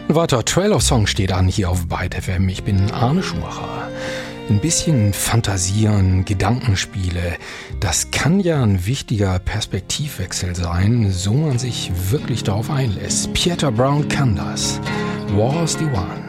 Ein weiterer Trail of Song steht an hier auf Byte FM. Ich bin Arne Schumacher. Ein bisschen Fantasieren, Gedankenspiele, das kann ja ein wichtiger Perspektivwechsel sein, so man sich wirklich darauf einlässt. Pieter Brown kann das. War's the One.